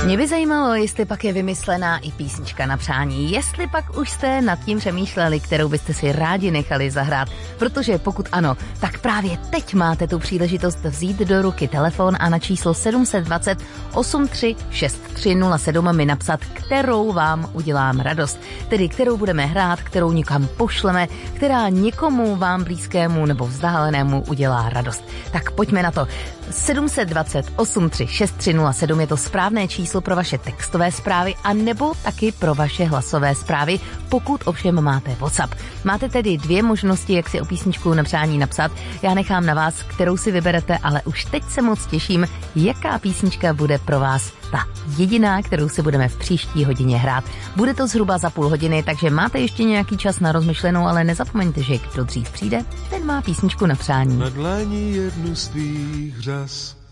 Mě by zajímalo, jestli pak je vymyslená i písnička na přání, jestli pak už jste nad tím přemýšleli, kterou byste si rádi nechali zahrát, protože pokud ano, tak právě teď máte tu příležitost vzít do ruky telefon a na číslo 720 83 6307 mi napsat, kterou vám udělám radost, tedy kterou budeme hrát, kterou někam pošleme, která někomu vám blízkému nebo vzdálenému udělá radost. Tak pojďme na to. 720 83 6307 je to správné číslo pro vaše textové zprávy a nebo taky pro vaše hlasové zprávy, pokud ovšem máte WhatsApp. Máte tedy dvě možnosti, jak si o písničku na přání napsat. Já nechám na vás, kterou si vyberete, ale už teď se moc těším, jaká písnička bude pro vás ta jediná, kterou si budeme v příští hodině hrát. Bude to zhruba za půl hodiny, takže máte ještě nějaký čas na rozmyšlenou, ale nezapomeňte, že kdo dřív přijde, ten má písničku na přání. Na dlani jednu z tvých řas